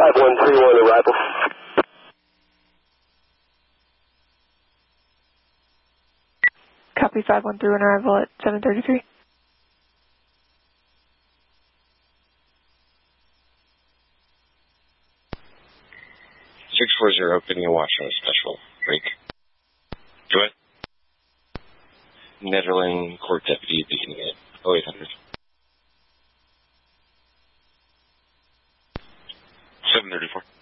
5131 arrival. Copy 513 arrival at 7:33. 640, getting a watch on a special break. Go ahead. Netherland Court Deputy beginning at 0800. 734.